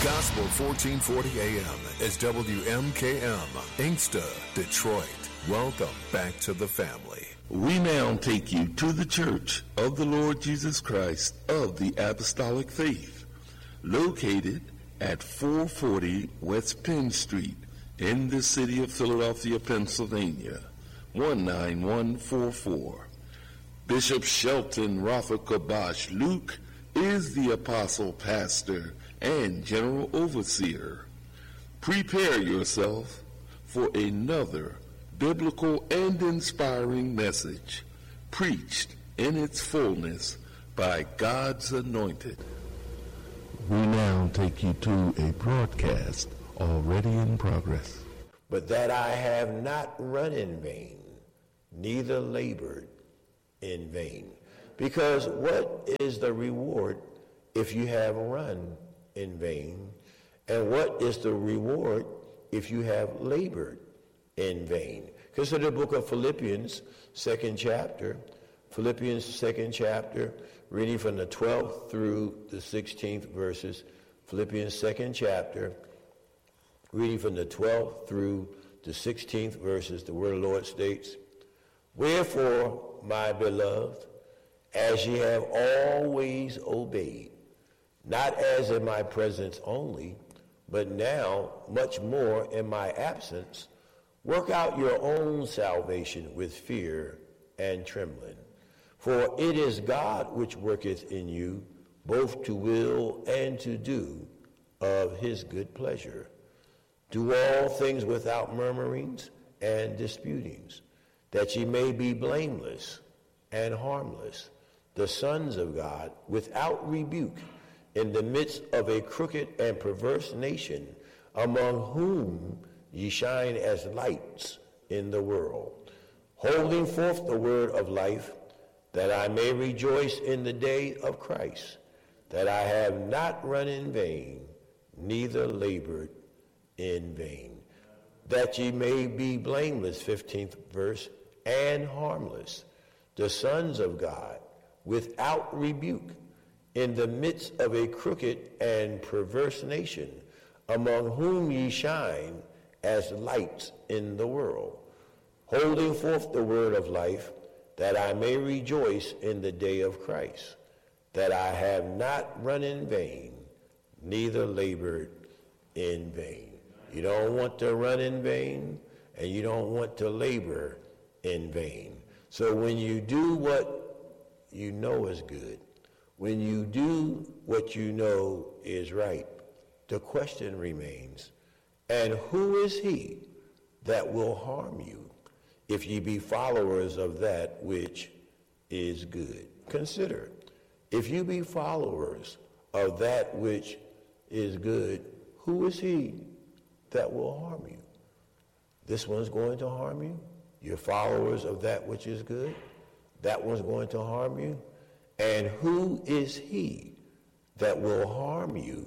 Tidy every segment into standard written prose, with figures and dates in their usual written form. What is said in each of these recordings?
Gospel 1440 AM is WMKM, Inkster, Detroit. Welcome back to the family. We now take you to the Church of the Lord Jesus Christ of the Apostolic Faith, located at 440 West Penn Street in the city of Philadelphia, Pennsylvania, 19144. Bishop Shelton Rafa-Kabash Luke is the apostle, pastor, and general overseer. Prepare yourself for another biblical and inspiring message, preached in its fullness by God's anointed. We now take you to a broadcast already in progress. But that I have not run in vain, neither labored in vain. Because what is the reward if you have run in vain? And what is the reward if you have labored in vain? Consider the book of Philippians, second chapter. Philippians, second chapter, reading from the 12th through the 16th verses. Philippians, second chapter, reading from the 12th through the 16th verses. The word of the Lord states, "Wherefore, my beloved, as ye have always obeyed, not as in my presence only, but now much more in my absence, work out your own salvation with fear and trembling. For it is God which worketh in you, both to will and to do of his good pleasure. Do all things without murmurings and disputings, that ye may be blameless and harmless, the sons of God, without rebuke, in the midst of a crooked and perverse nation, among whom ye shine as lights in the world, holding forth the word of life, that I may rejoice in the day of Christ, that I have not run in vain, neither labored in vain. That ye may be blameless," 15th verse, "and harmless, the sons of God, without rebuke, in the midst of a crooked and perverse nation, among whom ye shine as lights in the world, holding forth the word of life, that I may rejoice in the day of Christ, that I have not run in vain, neither labored in vain." You don't want to run in vain, and you don't want to labor in vain. So when you do what you know is good, when you do what you know is right, the question remains, and who is he that will harm you if ye be followers of that which is good? Consider, if you be followers of that which is good, who is he that will harm you? This one's going to harm you. You're followers of that which is good. That one's going to harm you. And who is he that will harm you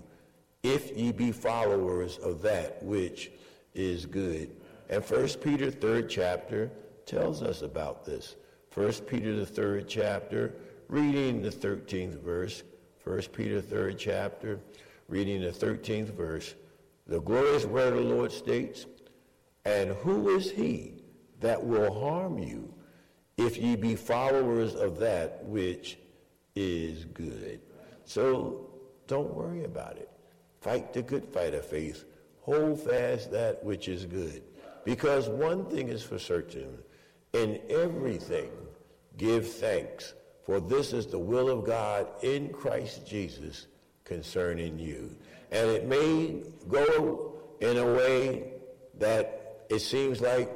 if ye be followers of that which is good? And 1 Peter 3rd chapter tells us about this. 1 Peter the 3rd chapter, reading the 13th verse. 1 Peter 3rd chapter, reading the 13th verse. The glorious word of the Lord states, "And who is he that will harm you if ye be followers of that which is good?" So don't worry about it. Fight the good fight of faith. Hold fast that which is good. Because one thing is for certain, in everything give thanks, for this is the will of God in Christ Jesus concerning you. And it may go in a way that it seems like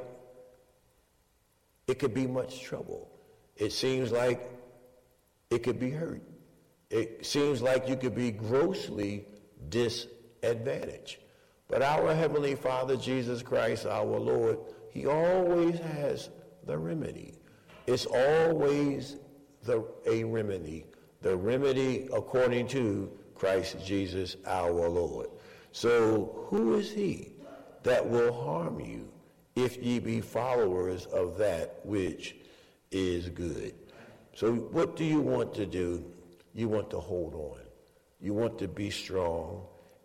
it could be much trouble. It seems like it could be hurt. It seems like you could be grossly disadvantaged. But our Heavenly Father, Jesus Christ, our Lord, he always has the remedy. It's always a remedy. The remedy according to Christ Jesus our Lord. So who is he that will harm you if ye be followers of that which is good? So what do you want to do? You want to hold on. You want to be strong,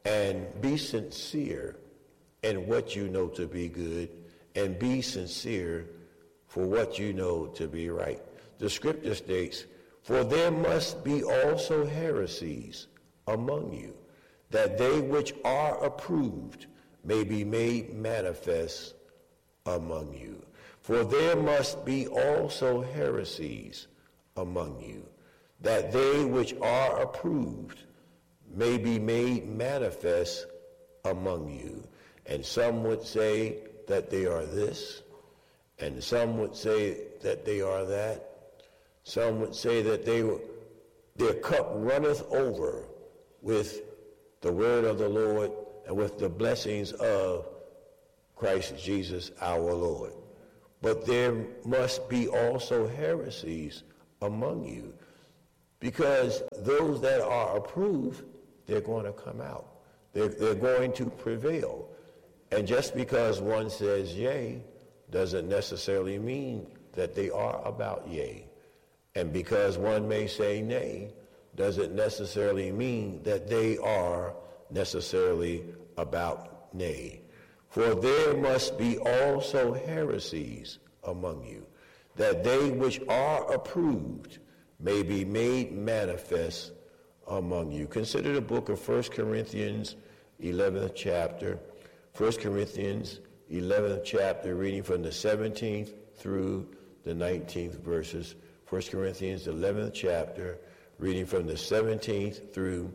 and be sincere in what you know to be good, and be sincere for what you know to be right. The scripture states, for there must be also heresies among you, that they which are approved may be made manifest among you. For there must be also heresies among you, that they which are approved may be made manifest among you. And some would say that they are this, and some would say that they are that. Some would say that their cup runneth over with the word of the Lord and with the blessings of Christ Jesus our Lord. But there must be also heresies among you, because those that are approved, they're going to come out. They're going to prevail. And just because one says yea doesn't necessarily mean that they are about yea. And because one may say nay doesn't necessarily mean that they are necessarily about nay. For there must be also heresies among you, that they which are approved may be made manifest among you. Consider the book of 1 Corinthians 11th chapter. 1 Corinthians 11th chapter, reading from the 17th through the 19th verses. 1 Corinthians 11th chapter, reading from the 17th through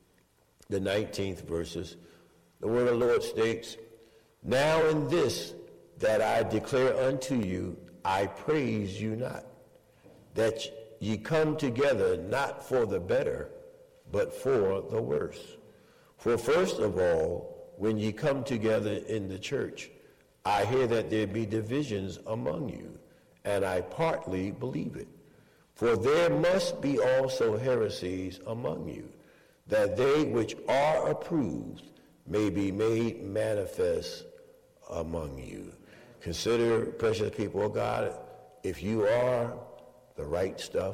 the 19th verses. The word of the Lord states, now in this that I declare unto you, I praise you not, that ye come together not for the better, but for the worse. For first of all, when ye come together in the church, I hear that there be divisions among you, and I partly believe it. For there must be also heresies among you, that they which are approved may be made manifest among you. Consider, precious people of God, if you are the right stuff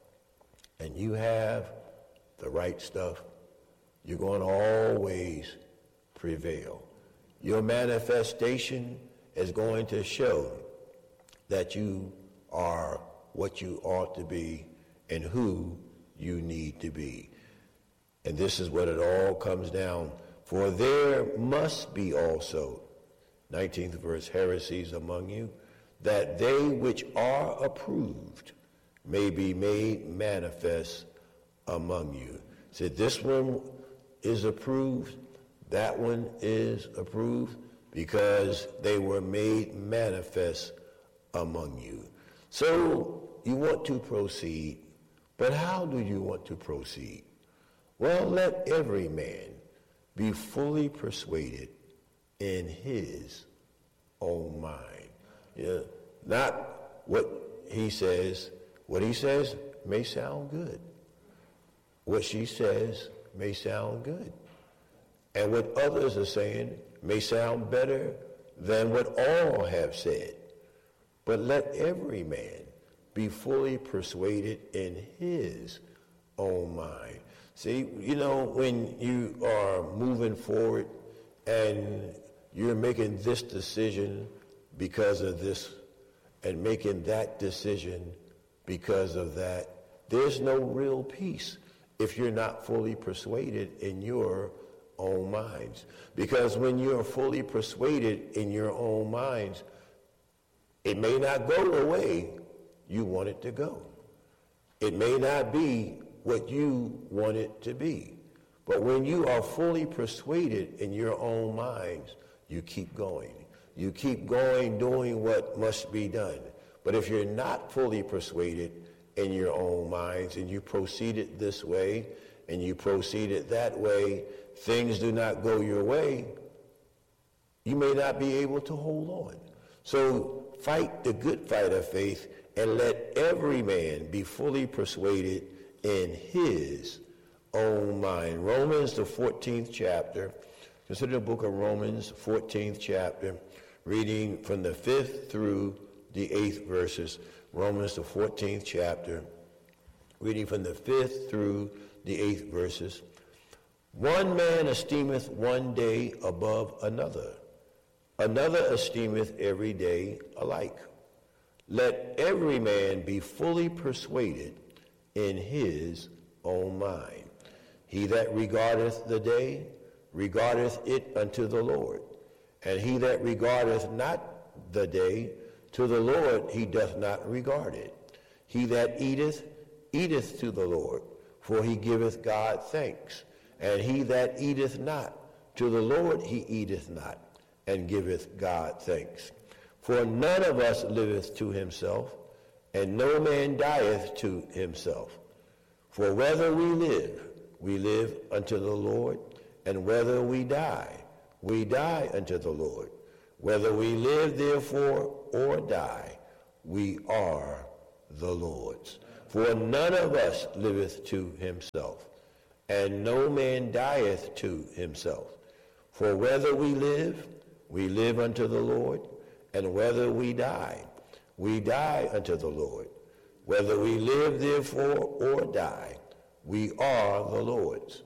and you have the right stuff, you're going to always prevail. Your manifestation is going to show that you are what you ought to be and who you need to be. And this is what it all comes down. For there must be also, 19th verse, heresies among you, that they which are approved may be made manifest among you. So this one is approved, that one is approved, because they were made manifest among you. So you want to proceed, but how do you want to proceed? Well, let every man be fully persuaded in his own mind. Yeah, not what he says. What he says may sound good. What she says may sound good. And what others are saying may sound better than what all have said. But let every man be fully persuaded in his own mind. See, you know, when you are moving forward and you're making this decision because of this and making that decision because of that, there's no real peace if you're not fully persuaded in your own minds. Because when you're fully persuaded in your own minds, it may not go the way you want it to go. It may not be what you want it to be. But when you are fully persuaded in your own minds, you keep going. You keep going, doing what must be done. But if you're not fully persuaded in your own minds and you proceeded this way and you proceeded that way, things do not go your way, you may not be able to hold on. So fight the good fight of faith and let every man be fully persuaded in his own mind. Romans, the 14th chapter. Consider the book of Romans, 14th chapter, reading from the 5th through the 8th verses. Romans, the 14th chapter, reading from the 5th through the 8th verses. One man esteemeth one day above another. Another esteemeth every day alike. Let every man be fully persuaded in his own mind. He that regardeth the day, regardeth it unto the Lord. And he that regardeth not the day, to the Lord he doth not regard it. He that eateth, eateth to the Lord, for he giveth God thanks. And he that eateth not, to the Lord he eateth not, and giveth God thanks. For none of us liveth to himself, and no man dieth to himself. For whether we live unto the Lord, and whether we die unto the Lord. Whether we live, therefore, or die, we are the Lord's. For none of us liveth to himself, and no man dieth to himself. For whether we live unto the Lord, and whether we die unto the Lord. Whether we live, therefore, or die, we are the Lord's.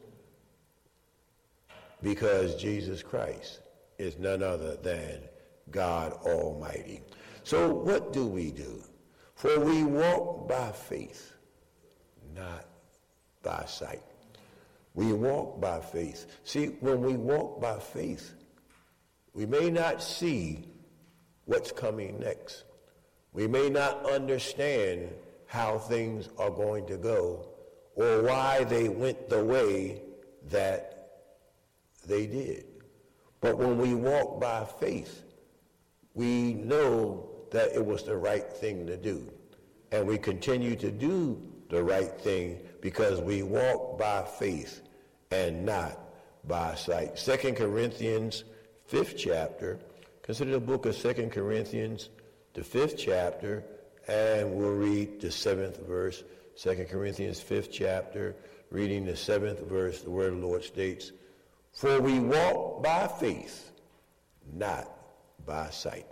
Because Jesus Christ is none other than God Almighty. So what do we do? For we walk by faith, not by sight. We walk by faith. See, when we walk by faith, we may not see what's coming next. We may not understand how things are going to go or why they went the way that they did. But when we walk by faith, we know that it was the right thing to do. And we continue to do the right thing because we walk by faith and not by sight. 2 Corinthians, 5th chapter. Consider the book of 2 Corinthians, the 5th chapter, and we'll read the 7th verse. 2 Corinthians, 5th chapter, reading the 7th verse, the word of the Lord states, "For we walk by faith, not by sight."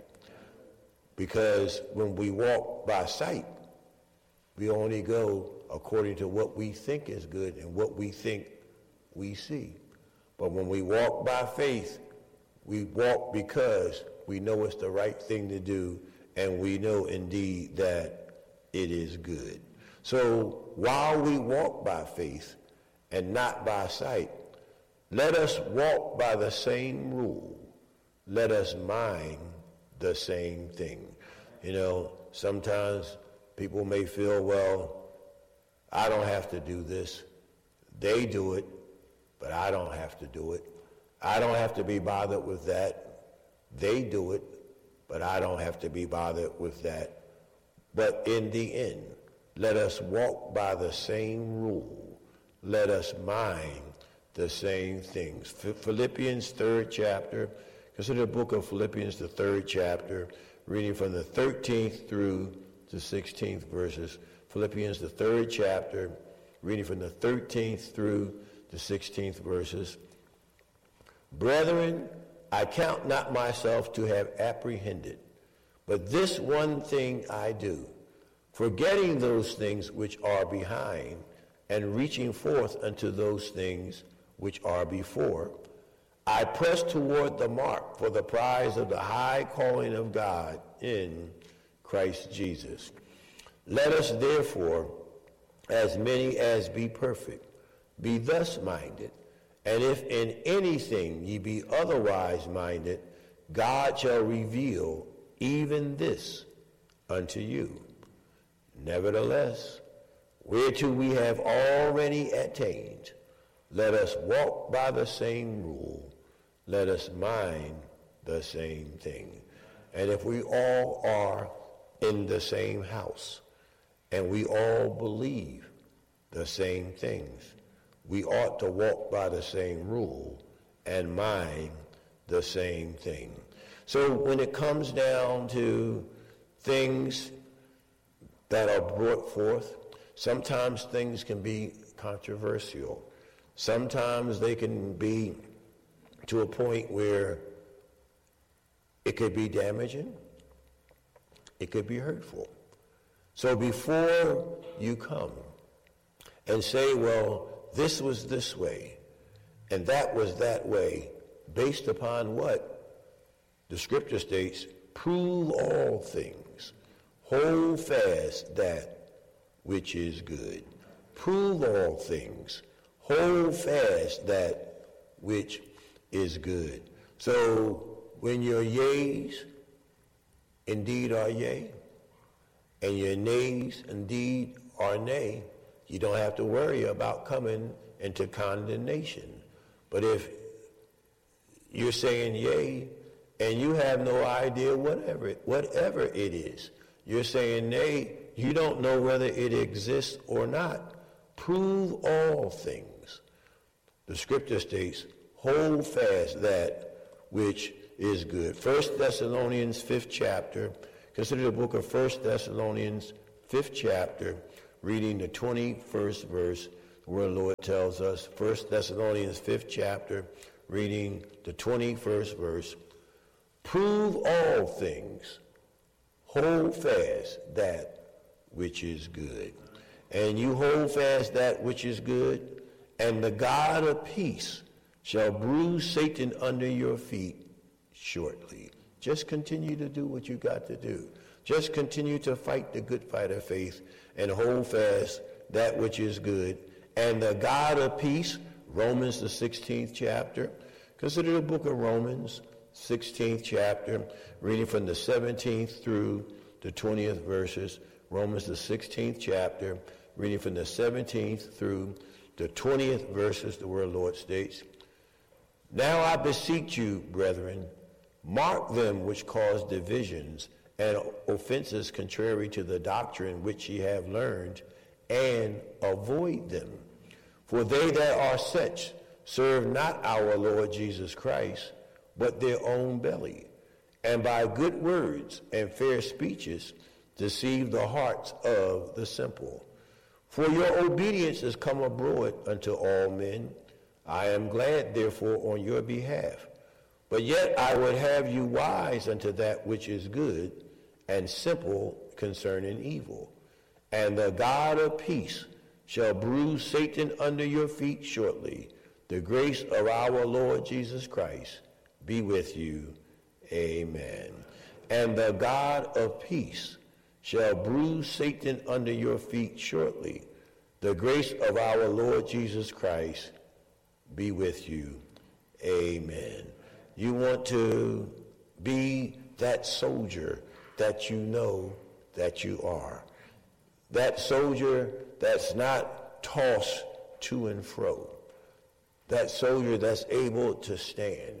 Because when we walk by sight, we only go according to what we think is good and what we think we see. But when we walk by faith, we walk because we know it's the right thing to do, and we know indeed that it is good. So while we walk by faith and not by sight, let us walk by the same rule. Let us mind the same thing. You know, sometimes people may feel, well, I don't have to do this. They do it, but I don't have to do it. I don't have to be bothered with that. They do it, but I don't have to be bothered with that. But in the end, let us walk by the same rule. Let us mind the same things. Philippians 3rd chapter. Consider the book of Philippians, the 3rd chapter, reading from the 13th through the 16th verses. Philippians, the 3rd chapter, reading from the 13th through the 16th verses. "Brethren, I count not myself to have apprehended, but this one thing I do, forgetting those things which are behind, and reaching forth unto those things which are before, I press toward the mark for the prize of the high calling of God in Christ Jesus. Let us therefore, as many as be perfect, be thus minded. And if in anything ye be otherwise minded, God shall reveal even this unto you. Nevertheless, whereto we have already attained, let us walk by the same rule. Let us mind the same thing." And if we all are in the same house, and we all believe the same things, we ought to walk by the same rule and mind the same thing. So when it comes down to things that are brought forth, sometimes things can be controversial. Sometimes they can be to a point where it could be damaging. It could be hurtful. So before you come and say, well, this was this way, And that was that way based upon what? The scripture states, prove all things. Hold fast that which is good. Prove all things. Hold fast that which is good. So when your yeas indeed are yea, and your nays indeed are nay, you don't have to worry about coming into condemnation. But if you're saying yea, and you have no idea whatever it is, you're saying nay, you don't know whether it exists or not. Prove all things. The scripture states, hold fast that which is good. 1 Thessalonians 5th chapter. Consider the book of 1 Thessalonians 5th chapter, reading the 21st verse, where the Lord tells us, 1 Thessalonians 5th chapter, reading the 21st verse, prove all things, hold fast that which is good. And you hold fast that which is good, and the God of peace shall bruise Satan under your feet shortly. Just continue to do what you got to do. Just continue to fight the good fight of faith and hold fast that which is good. And the God of peace, Romans the 16th chapter. Consider the book of Romans, 16th chapter, reading from the 17th through the 20th verses. Romans the 16th chapter, reading from the 17th through the 20th verses, the word of the Lord states, now I beseech you, brethren, mark them which cause divisions and offenses contrary to the doctrine which ye have learned, and avoid them. For they that are such serve not our Lord Jesus Christ, but their own belly, and by good words and fair speeches deceive the hearts of the simple. For your obedience is come abroad unto all men. I am glad, therefore, on your behalf. But yet I would have you wise unto that which is good, and simple concerning evil. And the God of peace shall bruise Satan under your feet shortly. The grace of our Lord Jesus Christ be with you. Amen. And the God of peace shall bruise Satan under your feet shortly. The grace of our Lord Jesus Christ be with you. Amen. You want to be that soldier that you know that you are. That soldier that's not tossed to and fro. That soldier that's able to stand.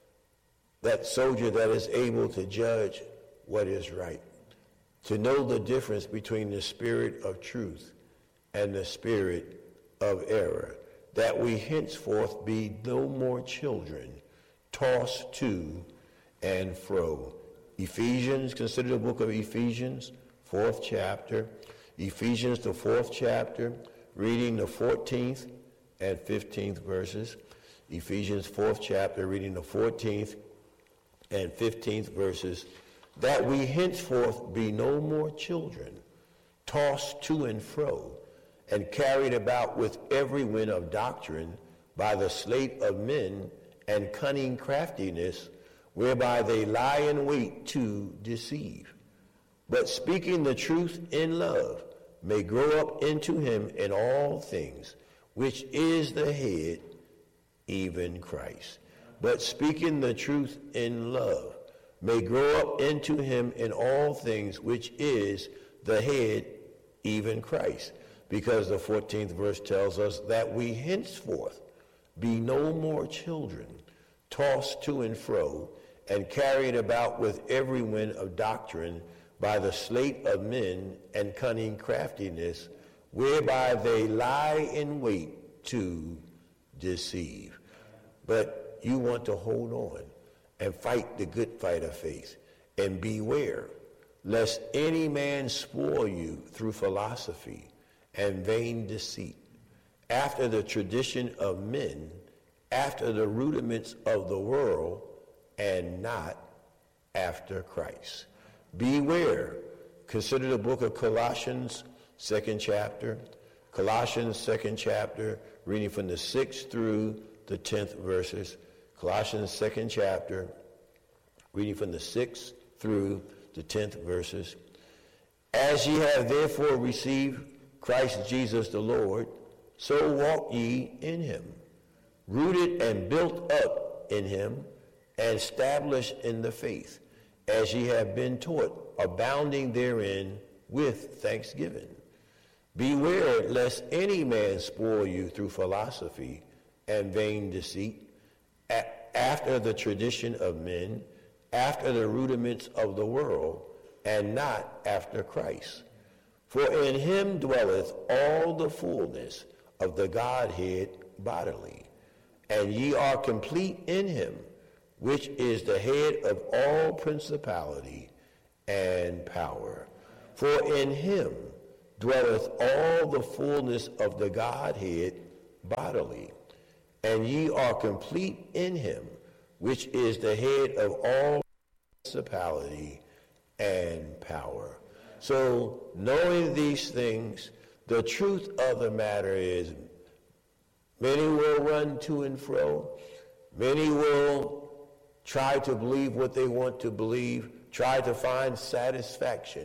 That soldier that is able to judge what is right. To know the difference between the spirit of truth and the spirit of error. That we henceforth be no more children, tossed to and fro. Ephesians, consider the book of Ephesians, 4th chapter. Ephesians, the 4th chapter, reading the 14th and 15th verses. Ephesians, 4th chapter, reading the 14th and 15th verses. That we henceforth be no more children, tossed to and fro, and carried about with every wind of doctrine by the sleight of men and cunning craftiness, whereby they lie in wait to deceive. But speaking the truth in love, may grow up into him in all things, which is the head, even Christ. But speaking the truth in love, may grow up into him in all things, which is the head, even Christ. Because the 14th verse tells us that we henceforth be no more children, tossed to and fro, and carried about with every wind of doctrine by the sleight of men and cunning craftiness, whereby they lie in wait to deceive. But you want to hold on and fight the good fight of faith, and beware lest any man spoil you through philosophy and vain deceit, after the tradition of men, after the rudiments of the world, and not after Christ. Beware. Consider the book of Colossians, 2nd chapter. Colossians, 2nd chapter, reading from the 6th through the 10th verses. Colossians 2nd chapter, reading from the 6th through the 10th verses. As ye have therefore received Christ Jesus the Lord, so walk ye in him, rooted and built up in him, and established in the faith, as ye have been taught, abounding therein with thanksgiving. Beware lest any man spoil you through philosophy and vain deceit, after the tradition of men, after the rudiments of the world, and not after Christ. For in him dwelleth all the fullness of the Godhead bodily, and ye are complete in him, which is the head of all principality and power. For in him dwelleth all the fullness of the Godhead bodily, and ye are complete in him, which is the head of all principality and power. So, knowing these things, the truth of the matter is, many will run to and fro. Many will try to believe what they want to believe, try to find satisfaction,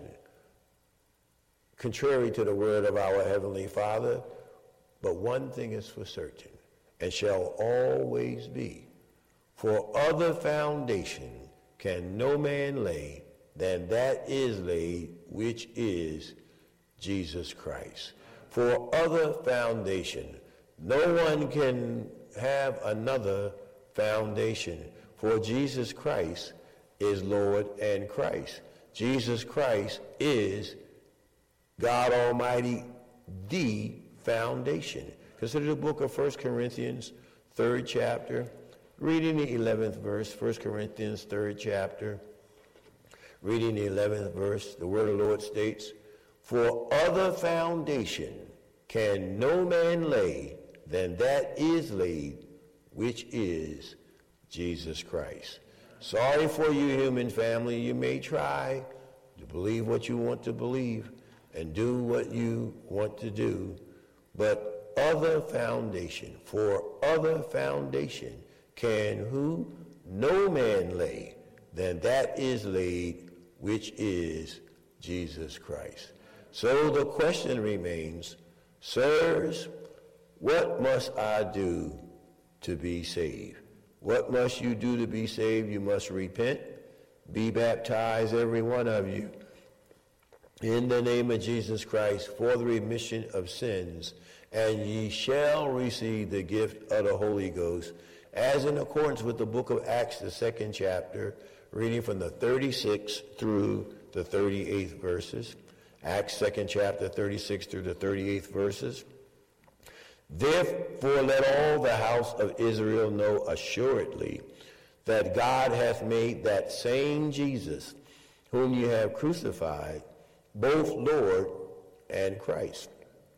contrary to the word of our Heavenly Father. But one thing is for certain, and shall always be, for other foundation can no man lay than that is laid, which is Jesus Christ. For other foundation, no one can have another foundation, for Jesus Christ is Lord and Christ. Jesus Christ is God Almighty, the foundation. Consider the book of 1 Corinthians, 3rd chapter, reading the 11th verse, 1 Corinthians, 3rd chapter, reading the 11th verse. The word of the Lord states, for other foundation can no man lay than that is laid, which is Jesus Christ. Sorry for you, human family. You may try to believe what you want to believe and do what you want to do, but other foundation, for other foundation can who? No man lay than that is laid, which is Jesus Christ. So the question remains, sirs, what must I do to be saved? What must you do to be saved? You must repent, be baptized, every one of you, in the name of Jesus Christ for the remission of sins, and ye shall receive the gift of the Holy Ghost, as in accordance with the book of Acts, the 2nd chapter, reading from the 36th through the 38th verses. Acts 2nd chapter, 36 through the 38th verses. Therefore let all the house of Israel know assuredly that God hath made that same Jesus, whom ye have crucified, both Lord and Christ.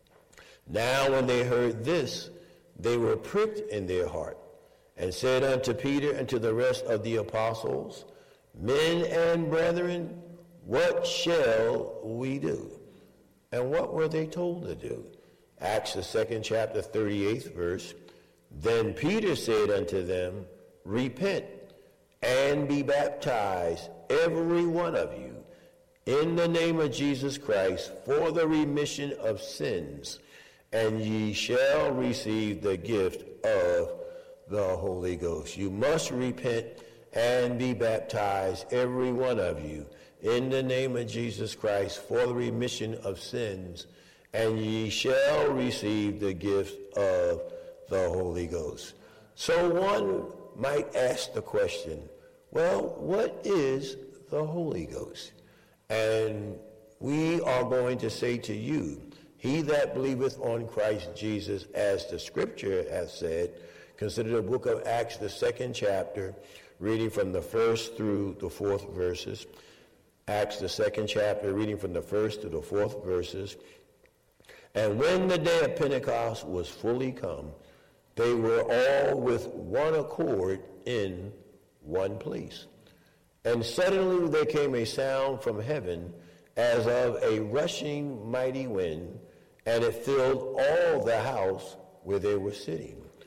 Now when they heard this, they were pricked in their heart, and said unto Peter and to the rest of the apostles, Men and brethren, what shall we do? And what were they told to do? Acts the 2nd chapter, 38th verse. Then Peter said unto them, Repent and be baptized, every one of you, in the name of Jesus Christ, for the remission of sins, and ye shall receive the gift of the Holy Ghost. You must repent and be baptized, every one of you, in the name of Jesus Christ, for the remission of sins, and ye shall receive the gift of the Holy Ghost. So one might ask the question, well, what is the Holy Ghost? And we are going to say to you, he that believeth on Christ Jesus, as the scripture hath said. Consider the book of Acts, the 2nd chapter, reading from the 1st through the 4th verses. Acts, the 2nd chapter, reading from the 1st to the 4th verses. And when the day of Pentecost was fully come, they were all with one accord in one place. And suddenly there came a sound from heaven as of a rushing mighty wind, and it filled all the house where they were sitting.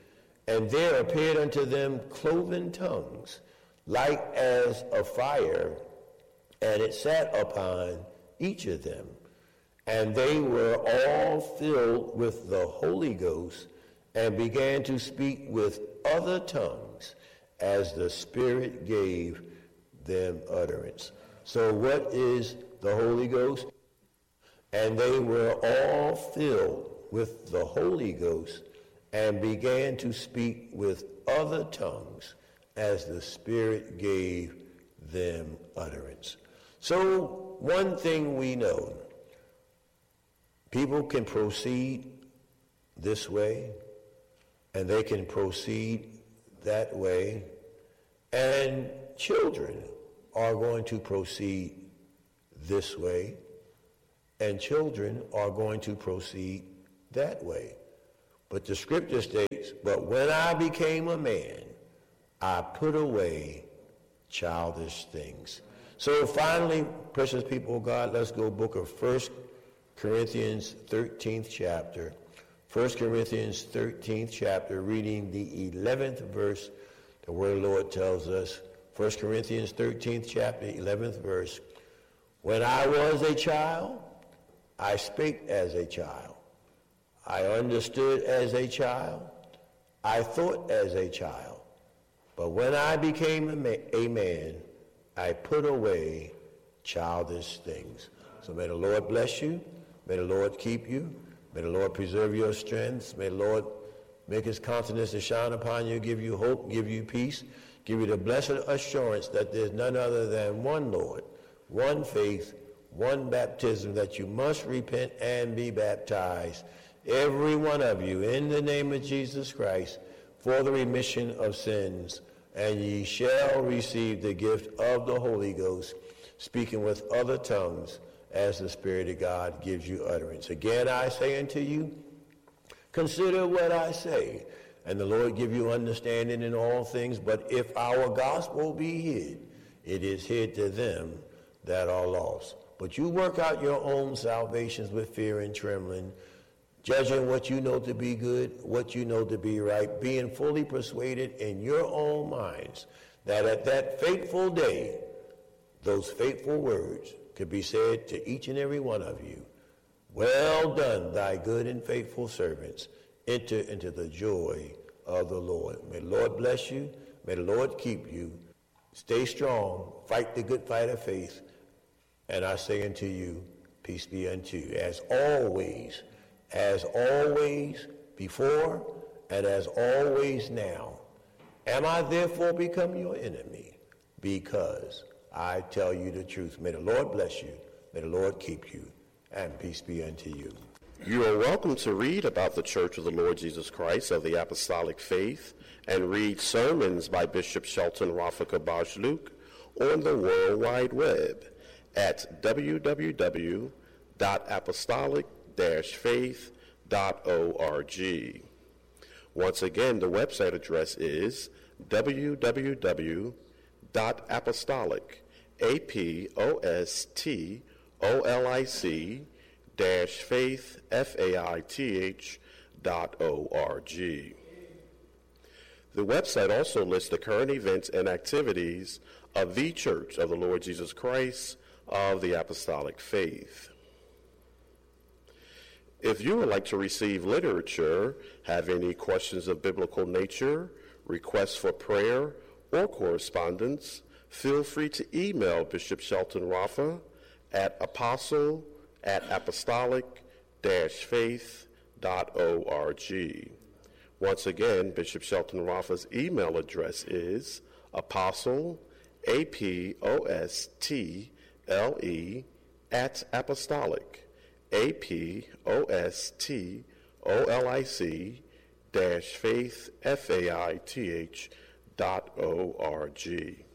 And there appeared unto them cloven tongues, like as of fire, and it sat upon each of them. And they were all filled with the Holy Ghost, and began to speak with other tongues, as the Spirit gave them utterance. So what is the Holy Ghost? And they were all filled with the Holy Ghost, and began to speak with other tongues, as the Spirit gave them utterance. So one thing we know, people can proceed this way, and they can proceed that way, and children are going to proceed this way, and children are going to proceed that way. But the scripture states, but when I became a man, I put away childish things. So finally, precious people of God, let's go book of 1 Corinthians 13th chapter. 1 Corinthians 13th chapter, reading the 11th verse. The word of the Lord tells us, 1 Corinthians 13th chapter, 11th verse, when I was a child, I spake as a child. I understood as a child. I thought as a child. But when I became a man, I put away childish things. So may the Lord bless you. May the Lord keep you. May the Lord preserve your strength. May the Lord make his countenance to shine upon you, give you hope, give you peace, give you the blessed assurance that there's none other than one Lord, one faith, one baptism, that you must repent and be baptized, every one of you, in the name of Jesus Christ, for the remission of sins, and ye shall receive the gift of the Holy Ghost, speaking with other tongues, as the Spirit of God gives you utterance. Again, I say unto you, consider what I say, and the Lord give you understanding in all things. But if our gospel be hid, it is hid to them that are lost. But you work out your own salvations with fear and trembling, judging what you know to be good, what you know to be right, being fully persuaded in your own minds that at that fateful day, those fateful words could be said to each and every one of you, well done, thy good and faithful servants. Enter into the joy of the Lord. May the Lord bless you. May the Lord keep you. Stay strong. Fight the good fight of faith. And I say unto you, peace be unto you. As always before, and as always now. Am I therefore become your enemy? Because I tell you the truth. May the Lord bless you. May the Lord keep you. And peace be unto you. You are welcome to read about the Church of the Lord Jesus Christ of the Apostolic Faith and read sermons by Bishop Shelton Rafika Bajluk on the World Wide Web at www.apostolic-faith.org. Once again, the website address is www.apostolic-faith.org. The website also lists the current events and activities of the Church of the Lord Jesus Christ of the Apostolic Faith. If you would like to receive literature, have any questions of biblical nature, requests for prayer, or correspondence, feel free to email Bishop Shelton Rafa at apostle@apostolic-faith.org. Once again, Bishop Shelton Rafa's email address is apostle, APOSTLE, @apostolic, APOSTOLIC-faith, FAITH.org.